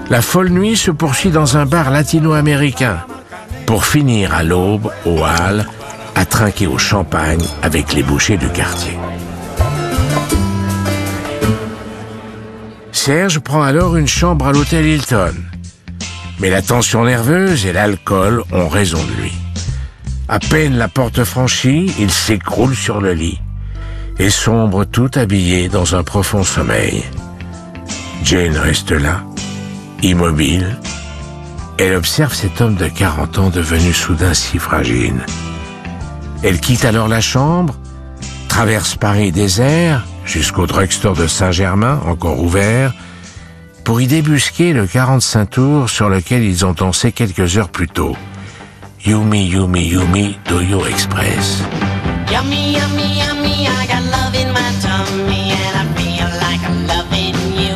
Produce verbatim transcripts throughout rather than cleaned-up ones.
La folle nuit se poursuit dans un bar latino-américain, pour finir à l'aube, au hall, à trinquer au champagne avec les bouchers du quartier. Serge prend alors une chambre à l'hôtel Hilton. Mais la tension nerveuse et l'alcool ont raison de lui. À peine la porte franchie, il s'écroule sur le lit et sombre tout habillé dans un profond sommeil. Jane reste là, immobile. Elle observe cet homme de quarante ans devenu soudain si fragile. Elle quitte alors la chambre, traverse Paris désert jusqu'au drugstore de Saint-Germain, encore ouvert, pour y débusquer le quarante-cinq tours sur lequel ils ont dansé quelques heures plus tôt. Yumi, Yumi, Yumi, Doyo Express. Yummy, yummy, yummy, I got love in my tummy and I feel like I'm loving you.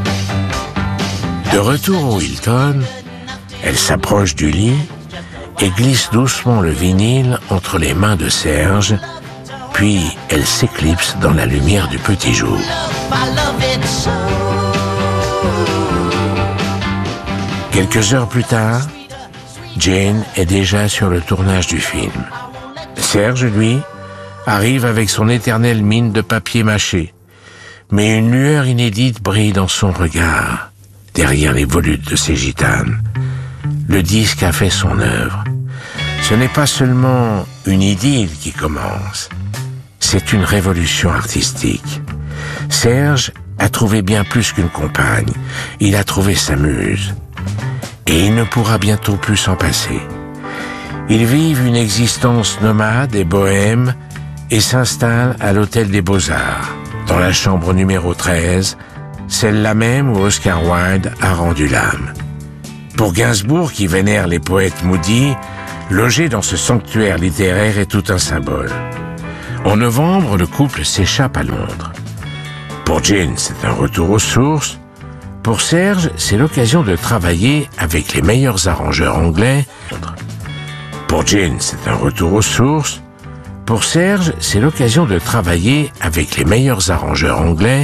De retour au Hilton, elle s'approche du lit et glisse doucement le vinyle entre les mains de Serge, puis elle s'éclipse dans la lumière du petit jour. Quelques heures plus tard, Jane est déjà sur le tournage du film. Serge, lui, arrive avec son éternelle mine de papier mâché, mais une lueur inédite brille dans son regard, derrière les volutes de ses gitanes. Le disque a fait son œuvre. Ce n'est pas seulement une idylle qui commence, c'est une révolution artistique. Serge a trouvé bien plus qu'une compagne, il a trouvé sa muse. Et il ne pourra bientôt plus s'en passer. Ils vivent une existence nomade et bohème et s'installent à l'Hôtel des Beaux-Arts, dans la chambre numéro treize, celle-là même où Oscar Wilde a rendu l'âme. Pour Gainsbourg, qui vénère les poètes maudits, loger dans ce sanctuaire littéraire est tout un symbole. En novembre, le couple s'échappe à Londres. Pour Jane, c'est un retour aux sources. Pour Serge, c'est l'occasion de travailler avec les meilleurs arrangeurs anglais. Pour Jane, c'est un retour aux sources. Pour Serge, c'est l'occasion de travailler avec les meilleurs arrangeurs anglais.